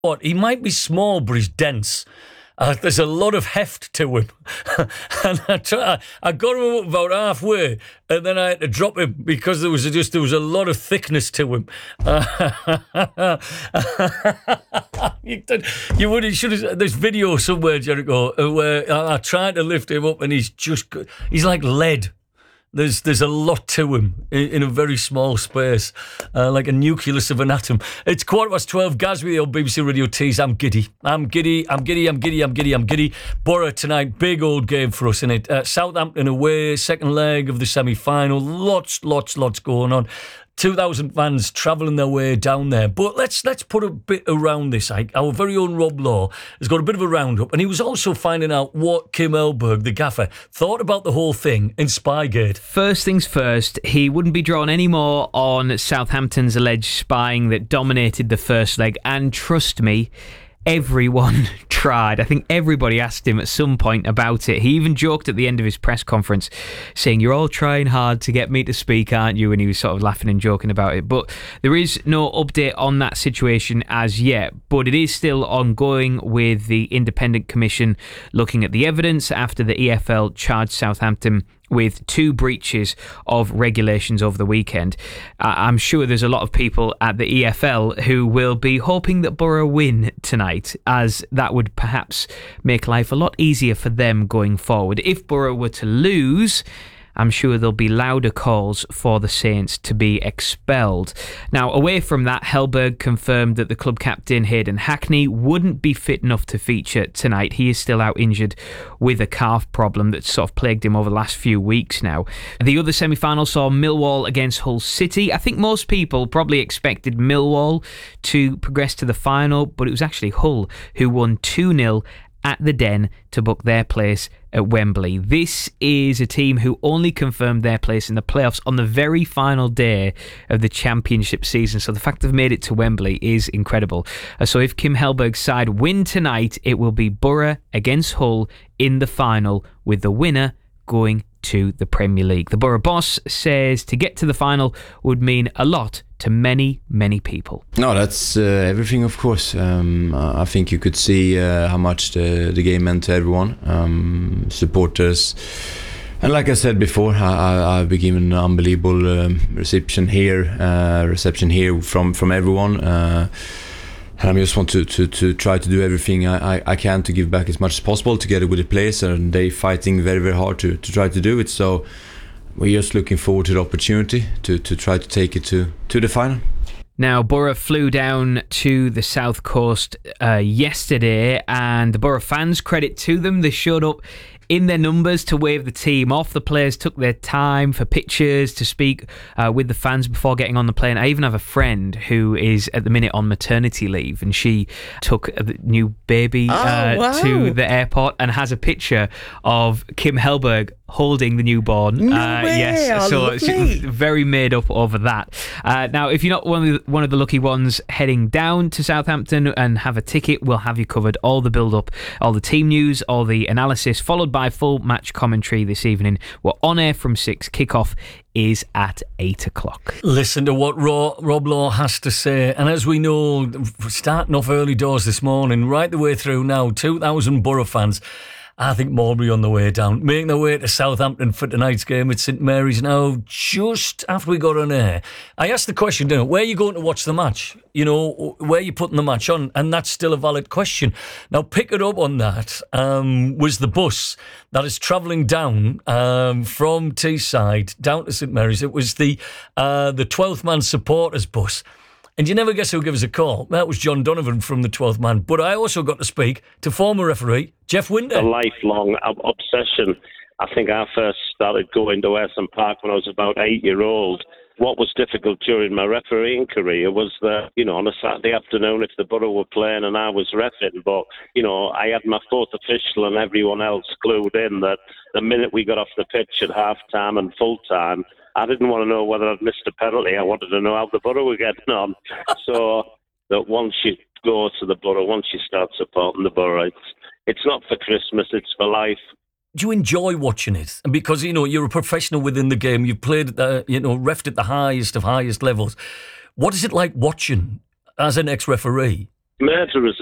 What? He might be small, but he's dense. There's a lot of heft to him. And I got him up about halfway, and then I had to drop him because there was a lot of thickness to him. You should have. There's video somewhere, Jericho, where I tried to lift him up, and he's like lead. There's a lot to him in a very small space, like a nucleus of an atom. It's 12:15. Gaz with the old BBC Radio Tees. I'm giddy. Borough tonight, big old game for us, innit? Southampton away, second leg of the semi-final. Lots going on. 2,000 fans travelling their way down there. But let's put a bit around this. Our very own Rob Law has got a bit of a roundup, and he was also finding out what Kim Hellberg, the gaffer, thought about the whole thing in Spygate. First things first, he wouldn't be drawn anymore on Southampton's alleged spying that dominated the first leg, and trust me, everyone tried. I think everybody asked him at some point about it. He even joked at the end of his press conference saying, "You're all trying hard to get me to speak, aren't you?" And he was sort of laughing and joking about it. But there is no update on that situation as yet. But it is still ongoing, with the Independent Commission looking at the evidence after the EFL charged Southampton with 2 breaches of regulations over the weekend. I'm sure there's a lot of people at the EFL who will be hoping that Borough win tonight, as that would perhaps make life a lot easier for them going forward. If Borough were to lose, I'm sure there'll be louder calls for the Saints to be expelled. Now, away from that, Hellberg confirmed that the club captain, Hayden Hackney, wouldn't be fit enough to feature tonight. He is still out injured with a calf problem that's sort of plagued him over the last few weeks now. The other semi-final saw Millwall against Hull City. I think most people probably expected Millwall to progress to the final, but it was actually Hull who won 2-0 at the Den to book their place at Wembley. This is a team who only confirmed their place in the playoffs on the very final day of the championship season, so the fact they've made it to Wembley is incredible. So if Kim Hellberg's side win tonight, it will be Borough against Hull in the final, with the winner going to the Premier League. The Borough boss says to get to the final would mean a lot to many people. No, that's everything, of course. I think you could see how much the game meant to everyone, supporters. And like I said before, I've been given an unbelievable reception here from everyone. And I just want to try to do everything I can to give back as much as possible, together with the players, and they fighting very, very hard to try to do it. So we're just looking forward to the opportunity to try to take it to the final. Now, Borough flew down to the South Coast yesterday, and the Borough fans, credit to them, they showed up in their numbers to wave the team off. The players took their time for pictures, to speak with the fans before getting on the plane. I even have a friend who is at the minute on maternity leave, and she took a new baby to the airport and has a picture of Kim Hellberg holding the newborn. Yes, so she's very made up over that. Now, if you're not one of the lucky ones heading down to Southampton and have a ticket, we'll have you covered. All the build-up, all the team news, all the analysis, followed by full match commentary this evening. We're on air from 6. Kickoff is at 8 o'clock. Listen to what Rob Law has to say. And as we know, starting off early doors this morning, right the way through now, 2,000 Borough fans, I think Marbury on the way down, making their way to Southampton for tonight's game at St Mary's now, just after we got on air. I asked the question, where are you going to watch the match? Where are you putting the match on? And that's still a valid question. Now, pick it up on that was the bus that is travelling down from Teesside down to St Mary's. It was the 12th Man supporters bus. And you never guess who gave us a call. That was John Donovan from the 12th Man. But I also got to speak to former referee Jeff Winter. A lifelong obsession. I think I first started going to Ayresome Park when I was about 8-year-old. What was difficult during my refereeing career was that, on a Saturday afternoon, if the Borough were playing and I was reffing, but, I had my fourth official and everyone else clued in that the minute we got off the pitch at half-time and full-time, I didn't want to know whether I'd missed a penalty. I wanted to know how the Borough were getting on. So that once you go to the Borough, once you start supporting the Borough, it's not for Christmas, it's for life. Do you enjoy watching it? Because, you're a professional within the game. You've played, reffed at the highest of highest levels. What is it like watching as an ex-referee? murderers